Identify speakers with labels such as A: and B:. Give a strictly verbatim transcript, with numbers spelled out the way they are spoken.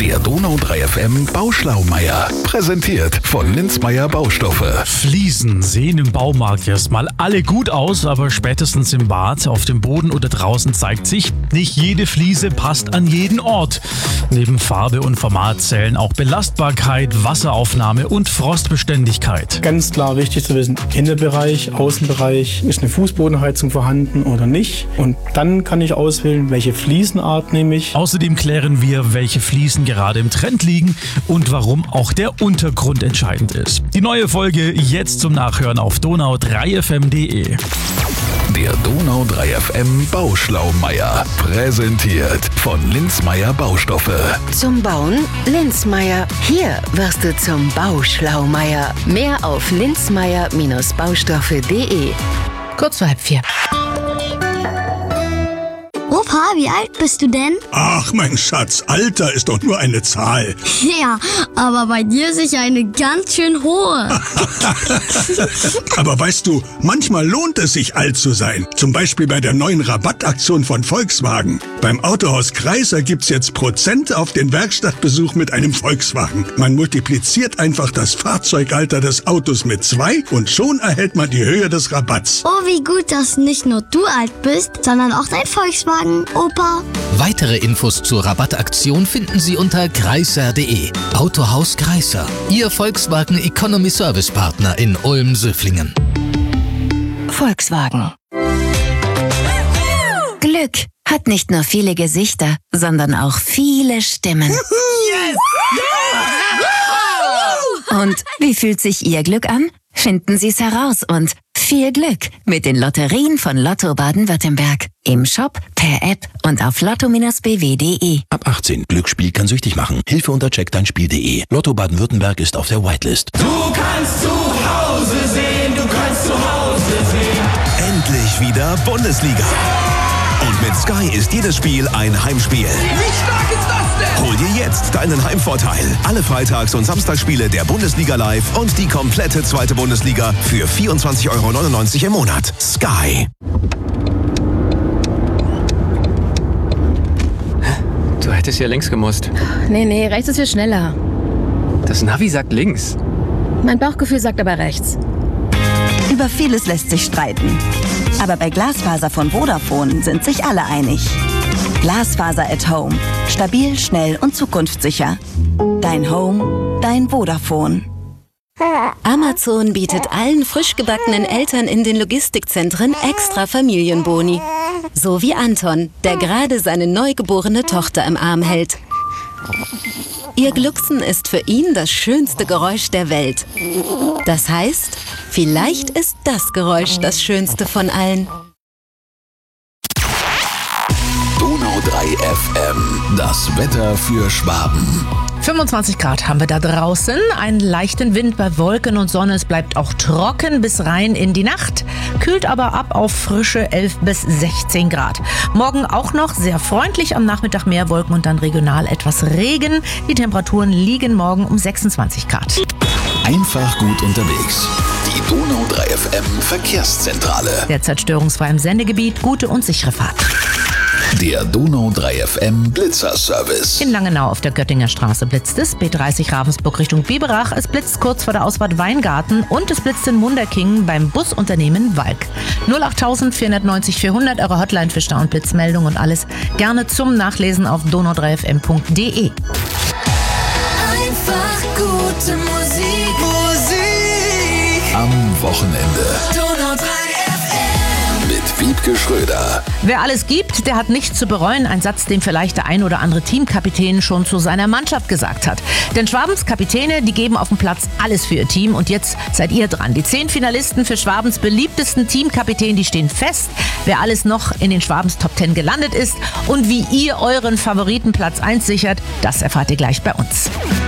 A: Der Donau drei F M Bauschlaumeier. Präsentiert von Linzmeier Baustoffe.
B: Fliesen sehen im Baumarkt erstmal alle gut aus, aber spätestens im Bad, auf dem Boden oder draußen zeigt sich, nicht jede Fliese passt an jeden Ort. Neben Farbe und Format zählen auch Belastbarkeit, Wasseraufnahme und Frostbeständigkeit.
C: Ganz klar wichtig zu wissen, Innenbereich, Außenbereich, ist eine Fußbodenheizung vorhanden oder nicht. Und dann kann ich auswählen, welche Fliesenart nehme ich.
B: Außerdem klären wir, welche Fliesen gerade im Trend liegen und warum auch der Untergrund entscheidend ist. Die neue Folge jetzt zum Nachhören auf donau drei f m punkt d e.
A: Der Donau drei F M Bauschlaumeier. Präsentiert von Linzmeier Baustoffe.
D: Zum Bauen Linzmeier. Hier wirst du zum Bauschlaumeier. Mehr auf linzmeier Baustoffe punkt d e.
E: Kurz vor halb vier.
F: Opa, wie alt bist du denn?
G: Ach, mein Schatz, Alter ist doch nur eine Zahl.
F: Ja, aber bei dir ist sicher eine ganz schön hohe.
G: Aber weißt du, manchmal lohnt es sich, alt zu sein. Zum Beispiel bei der neuen Rabattaktion von Volkswagen. Beim Autohaus Kreiser gibt's jetzt Prozent auf den Werkstattbesuch mit einem Volkswagen. Man multipliziert einfach das Fahrzeugalter des Autos mit zwei und schon erhält man die Höhe des Rabatts.
F: Oh, wie gut, dass nicht nur du alt bist, sondern auch dein Volkswagen, Opa.
H: Weitere Infos zur Rabattaktion finden Sie unter kreiser punkt d e. Autohaus Kreiser, Ihr Volkswagen Economy Service Partner in Ulm-Söflingen.
D: Volkswagen. Glück hat nicht nur viele Gesichter, sondern auch viele Stimmen.
E: Yes!
D: Und wie fühlt sich Ihr Glück an? Finden Sie es heraus und viel Glück mit den Lotterien von Lotto Baden-Württemberg. Im Shop, per App und auf lotto b w punkt d e.
I: Ab achtzehn. Glücksspiel kann süchtig machen. Hilfe unter check dein spiel punkt d e. Lotto Baden-Württemberg ist auf der Whitelist.
J: Du kannst zu Hause sehen, du kannst zu Hause sehen.
K: Endlich wieder Bundesliga. Und mit Sky ist jedes Spiel ein Heimspiel.
J: Wie stark ist das denn?
K: Hol dir jetzt deinen Heimvorteil. Alle Freitags- und Samstagsspiele der Bundesliga live und die komplette zweite Bundesliga für vierundzwanzig Euro neunundneunzig im Monat. Sky.
L: Du hättest ja links gemusst.
E: Nee, nee, rechts ist viel schneller.
L: Das Navi sagt links.
E: Mein Bauchgefühl sagt aber rechts.
M: Über vieles lässt sich streiten. Aber bei Glasfaser von Vodafone sind sich alle einig. Glasfaser at Home. Stabil, schnell und zukunftssicher. Dein Home, dein Vodafone.
N: Amazon bietet allen frisch gebackenen Eltern in den Logistikzentren extra Familienboni. So wie Anton, der gerade seine neugeborene Tochter im Arm hält. Ihr Glucksen ist für ihn das schönste Geräusch der Welt. Das heißt, vielleicht ist das Geräusch das schönste von allen.
A: Donau drei F M. Das Wetter für Schwaben.
E: fünfundzwanzig Grad haben wir da draußen, einen leichten Wind bei Wolken und Sonne. Es bleibt auch trocken bis rein in die Nacht, kühlt aber ab auf frische elf bis sechzehn Grad. Morgen auch noch sehr freundlich, am Nachmittag mehr Wolken und dann regional etwas Regen. Die Temperaturen liegen morgen um sechsundzwanzig Grad.
A: Einfach gut unterwegs. Die Donau drei F M Verkehrszentrale.
E: Derzeit störungsfrei im Sendegebiet, gute und sichere Fahrt.
A: Der Donau drei F M Blitzerservice.
E: In Langenau auf der Göttinger Straße blitzt es, B dreißig Ravensburg Richtung Biberach. Es blitzt kurz vor der Ausfahrt Weingarten und es blitzt in Munderkingen beim Busunternehmen Walk. null acht vier neun null vierhundert, eure Hotline für Stau- und Blitzmeldung und alles gerne zum Nachlesen auf donau drei f m punkt d e.
J: Einfach gute Musik. Musik.
A: Am Wochenende.
J: Donau drei F M.
A: Mit Wiebke Schröder.
E: Wer alles gibt, der hat nichts zu bereuen. Ein Satz, den vielleicht der ein oder andere Teamkapitän schon zu seiner Mannschaft gesagt hat. Denn Schwabens Kapitäne, die geben auf dem Platz alles für ihr Team. Und jetzt seid ihr dran. Die zehn Finalisten für Schwabens beliebtesten Teamkapitän, die stehen fest. Wer alles noch in den Schwabens Top zehn gelandet ist und wie ihr euren Favoriten Platz eins sichert, das erfahrt ihr gleich bei uns.